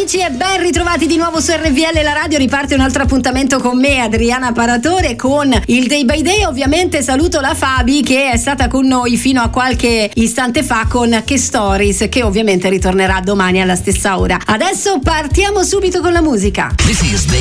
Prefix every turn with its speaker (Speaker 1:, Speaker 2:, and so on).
Speaker 1: amici e ben ritrovati di nuovo su RVL la radio. Riparte un altro appuntamento con me, Adriana Paratore, con il Day by Day. Ovviamente saluto la Fabi che è stata con noi fino a qualche istante fa con Che Stories, che ovviamente ritornerà domani alla stessa ora. Adesso partiamo subito con la musica.